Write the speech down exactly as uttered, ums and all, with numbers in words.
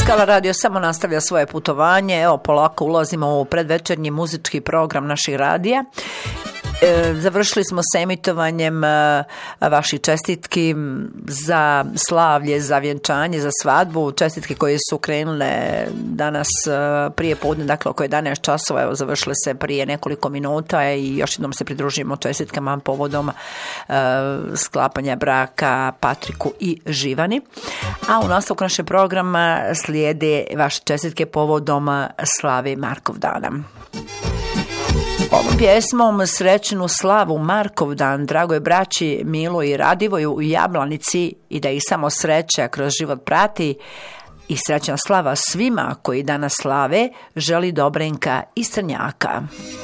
Skala radio samo nastavlja svoje putovanje. Evo, polako ulazimo u predvečernji muzički program naših radija. E, završili smo sa emitovanjem e, vaših čestitki za slavlje, za vjenčanje, za svadbu. Čestitke koje su krenule danas e, prije podne, dakle oko jedanaest časova, evo, završile se prije nekoliko minuta i još jednom se pridružimo čestitkama povodom e, sklapanja braka Patriku i Živani. A u nastavku našeg programa slijede vaše čestitke povodom slave Markovdana. Ovom pjesmom srećnu slavu Markovdan dragoj braći Milo i Radivoju u Jablanici i da ih samo sreća kroz život prati i srećna slava svima koji danas slave želi Dobrenka iz Crnjaka.